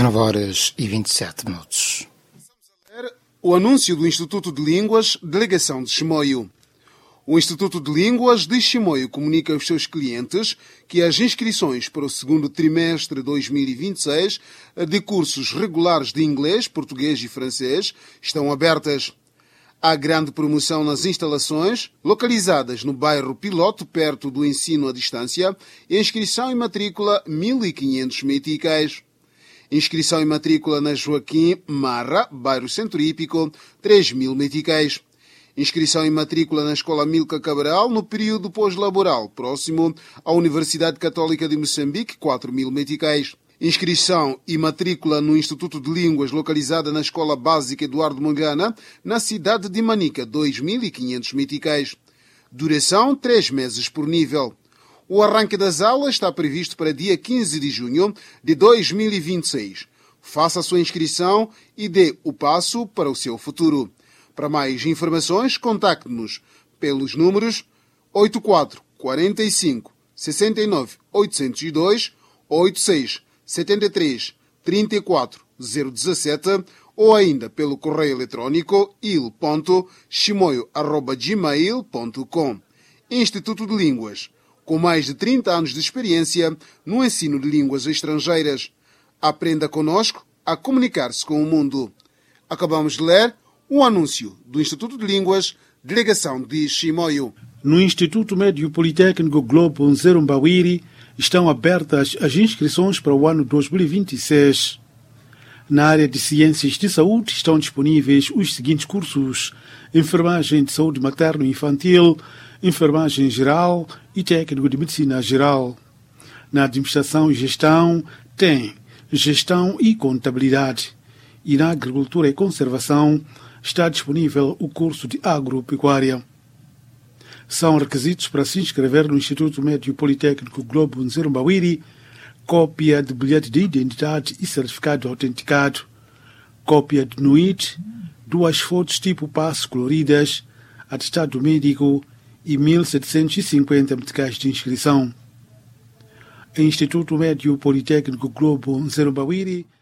19h27. O anúncio do Instituto de Línguas, Delegação de Chimoio. O Instituto de Línguas de Chimoio comunica aos seus clientes que as inscrições para o segundo trimestre de 2026 de cursos regulares de inglês, português e francês estão abertas. Há grande promoção nas instalações, localizadas no bairro Piloto, perto do ensino à distância, e inscrição e matrícula 1.500 meticais. Inscrição e matrícula na Joaquim Marra, bairro Centro Hípico, 3.000 meticais. Inscrição e matrícula na Escola Milka Cabral, no período pós-laboral, próximo à Universidade Católica de Moçambique, 4.000 meticais. Inscrição e matrícula no Instituto de Línguas, localizada na Escola Básica Eduardo Mangana, na cidade de Manica, 2.500 meticais. Duração, 3 meses por nível. O arranque das aulas está previsto para dia 15 de junho de 2026. Faça a sua inscrição e dê o passo para o seu futuro. Para mais informações, contacte-nos pelos números 84 45 69 802 86 73 34 017 ou ainda pelo correio eletrônico il.chimoio@gmail.com. Instituto de Línguas, com mais de 30 anos de experiência no ensino de línguas estrangeiras. Aprenda conosco a comunicar-se com o mundo. Acabamos de ler um anúncio do Instituto de Línguas, Delegação de Chimoio. No Instituto Médio Politécnico Globo Nzerumbawiri estão abertas as inscrições para o ano 2026. Na área de Ciências de Saúde estão disponíveis os seguintes cursos: Enfermagem de Saúde Materno e Infantil, Enfermagem Geral e Técnico de Medicina Geral. Na Administração e Gestão tem Gestão e Contabilidade. E na Agricultura e Conservação está disponível o curso de Agropecuária. São requisitos para se inscrever no Instituto Médio Politécnico Globo Nzerumbawiri: cópia de bilhete de identidade e certificado autenticado, cópia de NUIT, 2 fotos tipo passe coloridas, atestado médico e 1.750 meticais de inscrição. Instituto Médio Politécnico Globo Nzerumbawiri.